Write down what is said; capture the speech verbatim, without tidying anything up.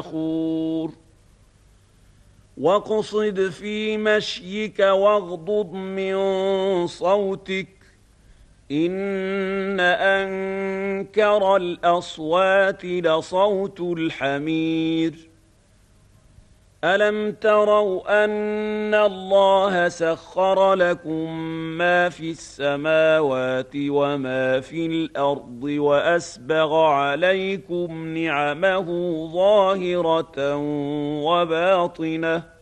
فخور واقصد في مشيك واغضض من صوتك إن أنكر الأصوات لصوت الحمير ألم تروا أن الله سخر لكم ما في السماوات وما في الأرض وأسبغ عليكم نعمه ظاهرة وباطنة